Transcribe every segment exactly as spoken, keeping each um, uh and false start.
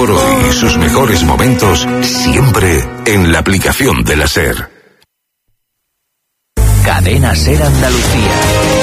por hoy y sus mejores momentos siempre en la aplicación de la SER. Cadena SER Andalucía.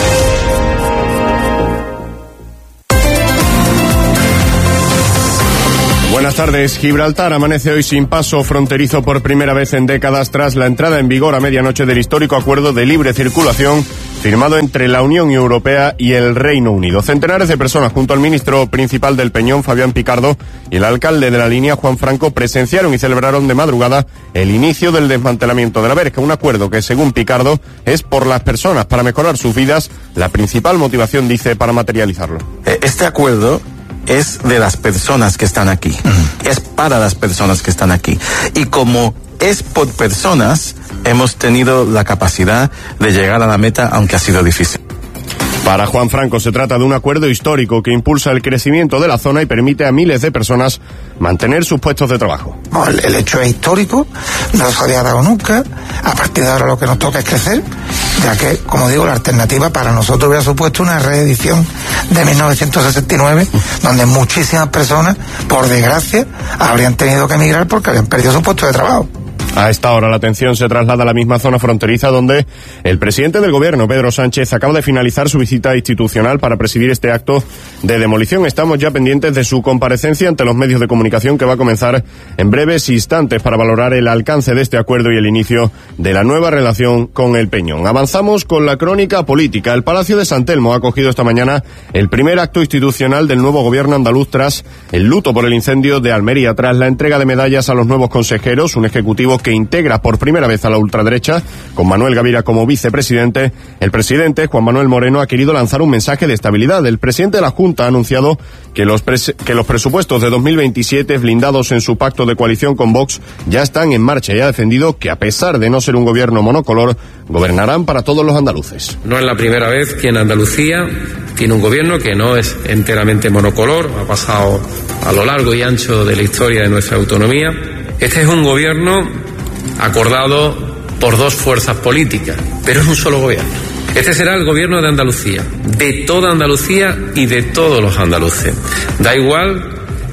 Buenas tardes. Gibraltar amanece hoy sin paso fronterizo por primera vez en décadas tras la entrada en vigor a medianoche del histórico acuerdo de libre circulación firmado entre la Unión Europea y el Reino Unido. Centenares de personas junto al ministro principal del Peñón, Fabián Picardo, y el alcalde de la línea, Juan Franco, presenciaron y celebraron de madrugada el inicio del desmantelamiento de la verja, un acuerdo que, según Picardo, es por las personas, para mejorar sus vidas, la principal motivación, dice, para materializarlo. Este acuerdo es de las personas que están aquí, uh-huh. es para las personas que están aquí. Y como es por personas, hemos tenido la capacidad de llegar a la meta, aunque ha sido difícil. Para Juan Franco se trata de un acuerdo histórico que impulsa el crecimiento de la zona y permite a miles de personas mantener sus puestos de trabajo. El, el hecho es histórico, no se había dado nunca. A partir de ahora lo que nos toca es crecer, ya que, como digo, la alternativa para nosotros hubiera supuesto una reedición de mil novecientos sesenta y nueve, donde muchísimas personas, por desgracia, habrían tenido que emigrar porque habían perdido su puesto de trabajo. A esta hora la atención se traslada a la misma zona fronteriza donde el presidente del gobierno, Pedro Sánchez, acaba de finalizar su visita institucional para presidir este acto de demolición. Estamos ya pendientes de su comparecencia ante los medios de comunicación, que va a comenzar en breves instantes para valorar el alcance de este acuerdo y el inicio de la nueva relación con el Peñón. Avanzamos con la crónica política. El Palacio de San Telmo ha acogido esta mañana el primer acto institucional del nuevo gobierno andaluz tras el luto por el incendio de Almería, tras la entrega de medallas a los nuevos consejeros, un ejecutivo que integra por primera vez a la ultraderecha, con Manuel Gavira como vicepresidente. El presidente, Juan Manuel Moreno, ha querido lanzar un mensaje de estabilidad. El presidente de la Junta ha anunciado que los, pres- que los presupuestos de dos mil veintisiete, blindados en su pacto de coalición con Vox, ya están en marcha, y ha defendido que, a pesar de no ser un gobierno monocolor, gobernarán para todos los andaluces. No es la primera vez que en Andalucía tiene un gobierno que no es enteramente monocolor, ha pasado a lo largo y ancho de la historia de nuestra autonomía. Este es un gobierno acordado por dos fuerzas políticas, pero es un solo gobierno. Este será el gobierno de Andalucía, de toda Andalucía y de todos los andaluces. Da igual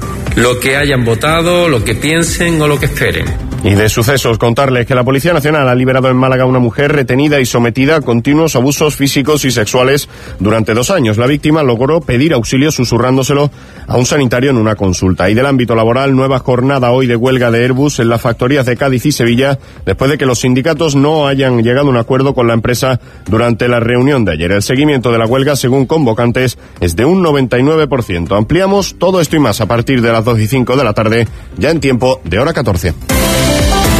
lo que hayan votado, lo que piensen o lo que esperen. Y de sucesos, contarles que la Policía Nacional ha liberado en Málaga a una mujer retenida y sometida a continuos abusos físicos y sexuales durante dos años. La víctima logró pedir auxilio susurrándoselo a un sanitario en una consulta. Y del ámbito laboral, nueva jornada hoy de huelga de Airbus en las factorías de Cádiz y Sevilla, después de que los sindicatos no hayan llegado a un acuerdo con la empresa durante la reunión de ayer. El seguimiento de la huelga, según convocantes, es de un noventa y nueve por ciento. Ampliamos todo esto y más a partir de las dos y cinco de la tarde, ya en tiempo de hora catorce.